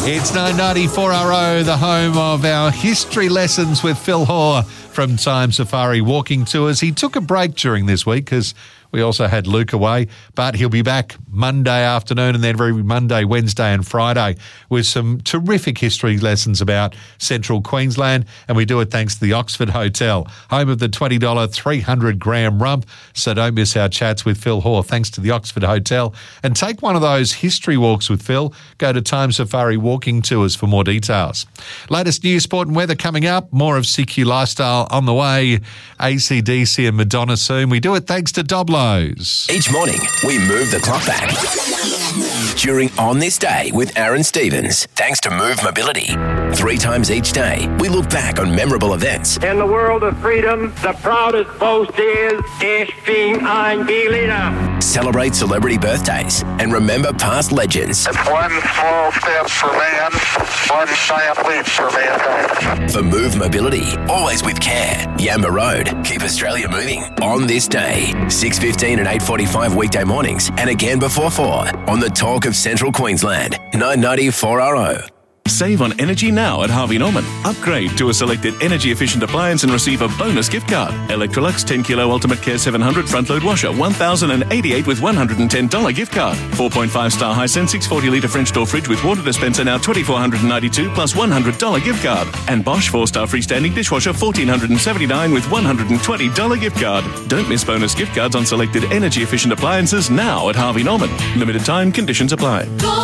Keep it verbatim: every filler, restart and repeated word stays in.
It's nine ninety-four R O, the home of our history lessons with Phil Hoare from Time Safari Walking Tours. He took a break during this week because we also had Luke away, but he'll be back Monday afternoon and then every Monday, Wednesday and Friday with some terrific history lessons about central Queensland, and we do it thanks to the Oxford Hotel, home of the twenty dollars three hundred gram rump. So don't miss our chats with Phil Hoare thanks to the Oxford Hotel, and take one of those history walks with Phil. Go to Time Safari Walking Tours for more details. Latest news, sport and weather coming up. More of C Q Lifestyle on the way. A C D C and Madonna soon. We do it thanks to Doblo. Each morning, we move the clock back. During On This Day with Aaron Stevens, thanks to Move Mobility. Three times each day, we look back on memorable events. In the world of freedom, the proudest boast is, Ich bin ein Berliner. Celebrate celebrity birthdays and remember past legends. It's one small step for man, one giant leap for mankind. For Move Mobility, always with care. Yamba Road, keep Australia moving. On This Day, six fifteen and eight forty-five weekday mornings, and again before four on the Talk of Central Queensland, nine ninety-four R O. Save on energy now at Harvey Norman. Upgrade to a selected energy-efficient appliance and receive a bonus gift card. Electrolux ten kilo Ultimate Care seven hundred front-load washer, one thousand eighty-eight with one hundred ten dollars gift card. four point five star Hisense six hundred forty litre French door fridge with water dispenser now two thousand four hundred ninety-two plus one hundred dollars gift card. And Bosch four star freestanding dishwasher one thousand four hundred seventy-nine with one hundred twenty dollars gift card. Don't miss bonus gift cards on selected energy-efficient appliances now at Harvey Norman. Limited time, conditions apply.